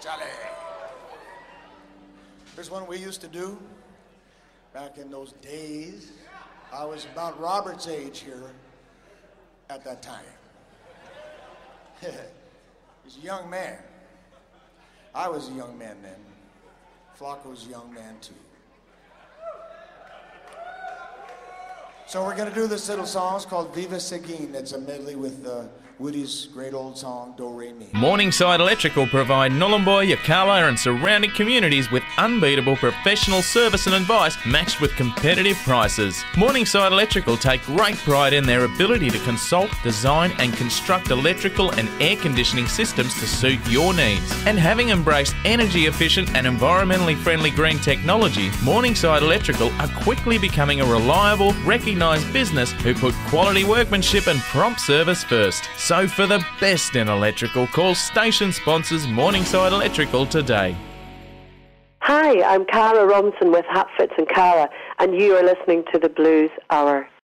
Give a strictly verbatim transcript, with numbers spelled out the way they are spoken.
Charlie. Here's one we used to do back in those days. I was about Robert's age here at that time. He's a young man. I was a young man then. Flocko was a young man too. So we're gonna do this little song. It's called Viva Seguin. It's a medley with uh, Woody's great old song, Do Re Mi. Morningside Electrical provide Nhulunbuy, Yirrkala and surrounding communities with unbeatable professional service and advice matched with competitive prices. Morningside Electrical take great pride in their ability to consult, design and construct electrical and air conditioning systems to suit your needs. And having embraced energy efficient and environmentally friendly green technology, Morningside Electrical are quickly becoming a reliable, recognised business who put quality workmanship and prompt service first. So for the best in electrical, call station sponsors Morningside Electrical today. Hi, I'm Cara Robinson with Hatfits and Cara, and you are listening to the Blues Hour.